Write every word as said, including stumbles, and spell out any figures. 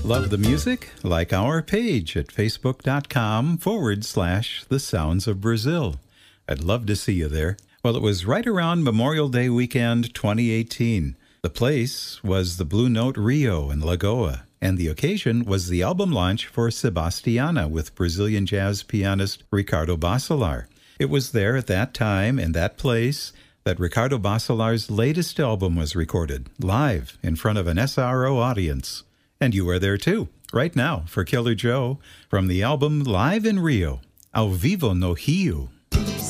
Love the music? Like our page at facebook.com forward slash the sounds of Brazil. I'd love to see you there. Well, it was right around Memorial Day weekend twenty eighteen. The place was the Blue Note Rio in Lagoa, and the occasion was the album launch for Sebastiana with Brazilian jazz pianist Ricardo Bacelar. It was there at that time and that place that Ricardo Bacelar's latest album was recorded, live in front of an S R O audience. And you are there too, right now, for Killer Joe, from the album Live in Rio, Ao Vivo no Rio.